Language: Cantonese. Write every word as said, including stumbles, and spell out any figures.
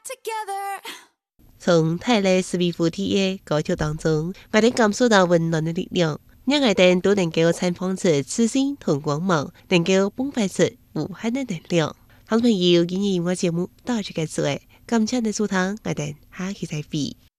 从泰勒斯维夫体的歌曲当中，我哋感受到温暖的力量，让我哋都能够绽放出自信同光芒，能够迸发出无限的能量。好朋友，今日我节目到此结束，感谢你收聽，我哋下期再會。